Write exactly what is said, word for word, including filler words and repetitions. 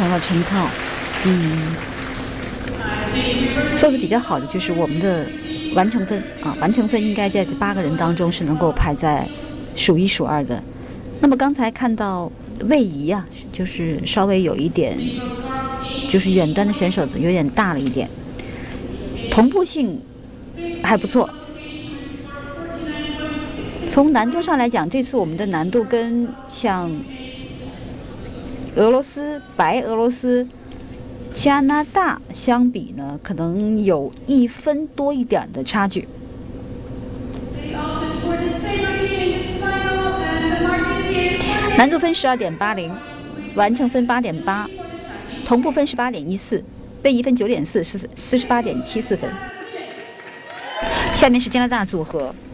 成了成套。嗯，做的比较好的就是我们的完成分啊，完成分应该在这八个人当中是能够排在数一数二的。那么刚才看到位移啊，就是稍微有一点，就是远端的选手有点大了一点，同步性还不错。从难度上来讲，这次我们的难度跟像俄罗斯、白俄罗斯、加拿大相比呢，可能有一分多一点的差距。难度分十二点八零，完成分八点八，同步分十八点一四，位移分九点四，是四十八点七四分。下面是加拿大组合。